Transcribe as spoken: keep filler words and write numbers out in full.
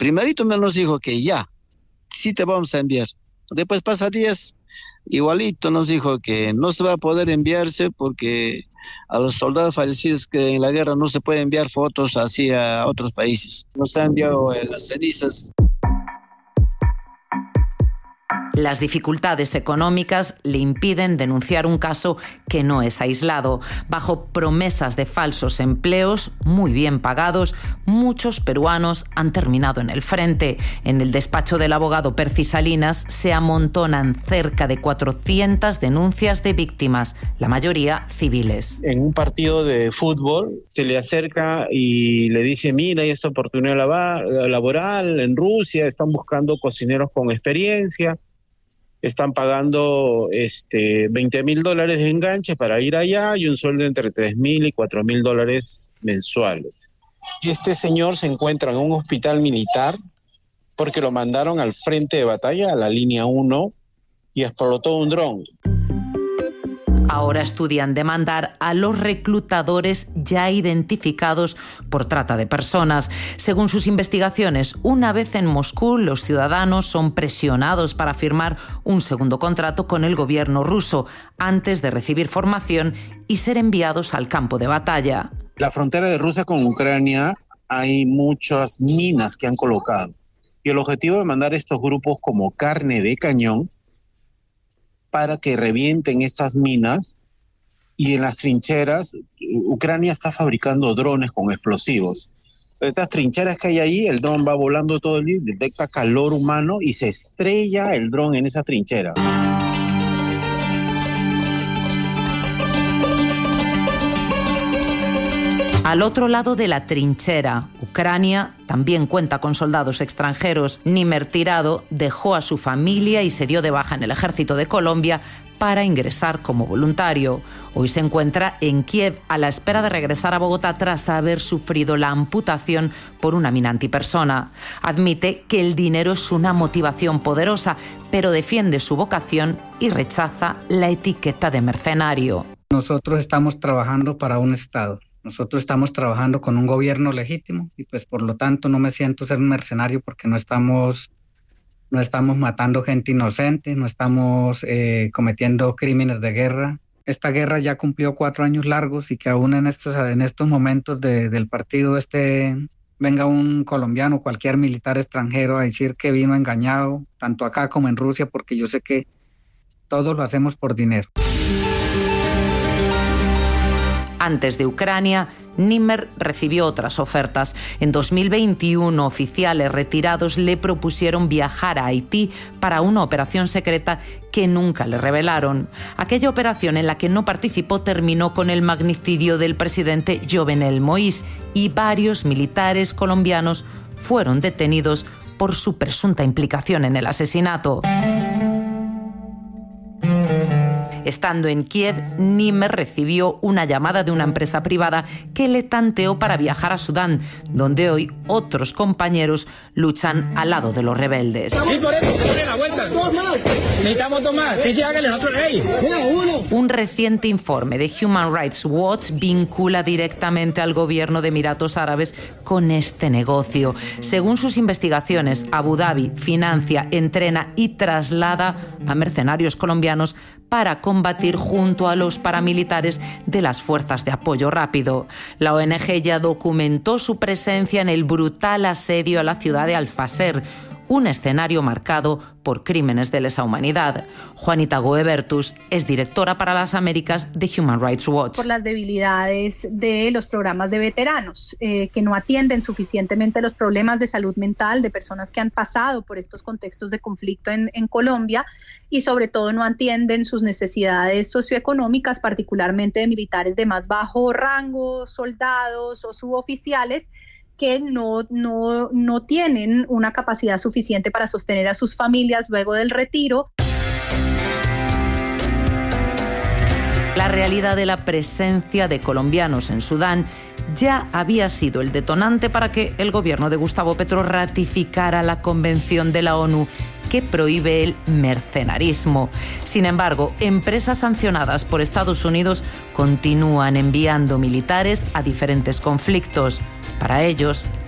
Primerito me nos dijo que ya, sí te vamos a enviar. Después pasa días, igualito nos dijo que no se va a poder enviarse porque a los soldados fallecidos que en la guerra no se puede enviar fotos así a otros países. Nos ha enviado eh, las cenizas. Las dificultades económicas le impiden denunciar un caso que no es aislado. Bajo promesas de falsos empleos muy bien pagados, muchos peruanos han terminado en el frente. En el despacho del abogado Percy Salinas se amontonan cerca de cuatrocientas denuncias de víctimas, la mayoría civiles. En un partido de fútbol se le acerca y le dice, mira, hay esta oportunidad laboral en Rusia, están buscando cocineros con experiencia. Están pagando este, veinte mil dólares de enganche para ir allá y un sueldo entre tres mil y cuatro mil dólares mensuales. Y este señor se encuentra en un hospital militar porque lo mandaron al frente de batalla, a la línea uno, y explotó un dron. Ahora estudian demandar a los reclutadores ya identificados por trata de personas. Según sus investigaciones, una vez en Moscú, los ciudadanos son presionados para firmar un segundo contrato con el gobierno ruso antes de recibir formación y ser enviados al campo de batalla. La frontera de Rusia con Ucrania hay muchas minas que han colocado. Y el objetivo de mandar estos grupos como carne de cañón para que revienten estas minas, y en las trincheras, Ucrania está fabricando drones con explosivos. Estas trincheras que hay ahí, el dron va volando todo el día, detecta calor humano y se estrella el dron en esa trinchera. Al otro lado de la trinchera, Ucrania también cuenta con soldados extranjeros. Nimer Tirado dejó a su familia y se dio de baja en el ejército de Colombia para ingresar como voluntario. Hoy se encuentra en Kiev a la espera de regresar a Bogotá tras haber sufrido la amputación por una mina antipersona. Admite que el dinero es una motivación poderosa, pero defiende su vocación y rechaza la etiqueta de mercenario. Nosotros estamos trabajando para un Estado. Nosotros estamos trabajando con un gobierno legítimo y pues por lo tanto no me siento ser un mercenario porque no estamos, no estamos matando gente inocente, no estamos eh, cometiendo crímenes de guerra. Esta guerra ya cumplió cuatro años largos y que aún en estos, en estos momentos de, del partido este venga un colombiano, cualquier militar extranjero a decir que vino engañado, tanto acá como en Rusia, porque yo sé que todos lo hacemos por dinero. Antes de Ucrania, Nimer recibió otras ofertas. En dos mil veintiuno, oficiales retirados le propusieron viajar a Haití para una operación secreta que nunca le revelaron. Aquella operación en la que no participó terminó con el magnicidio del presidente Jovenel Moïse y varios militares colombianos fueron detenidos por su presunta implicación en el asesinato. Estando en Kiev, Nimer recibió una llamada de una empresa privada que le tanteó para viajar a Sudán, donde hoy otros compañeros luchan al lado de los rebeldes. Un reciente informe de Human Rights Watch vincula directamente al gobierno de Emiratos Árabes con este negocio. Según sus investigaciones, Abu Dhabi financia, entrena y traslada a mercenarios colombianos para combatir junto a los paramilitares de las fuerzas de apoyo rápido. La O N G ya documentó su presencia en el brutal asedio a la ciudad de Al-Fasher, un escenario marcado por crímenes de lesa humanidad. Juanita Goebertus es directora para las Américas de Human Rights Watch. Por las debilidades de los programas de veteranos, eh, que no atienden suficientemente los problemas de salud mental de personas que han pasado por estos contextos de conflicto en, en Colombia, y sobre todo no atienden sus necesidades socioeconómicas, particularmente de militares de más bajo rango, soldados o suboficiales, que no, no, no tienen una capacidad suficiente para sostener a sus familias luego del retiro. La realidad de la presencia de colombianos en Sudán ya había sido el detonante para que el gobierno de Gustavo Petro ratificara la Convención de la ONU que prohíbe el mercenarismo. Sin embargo, empresas sancionadas por Estados Unidos continúan enviando militares a diferentes conflictos. Para ellos,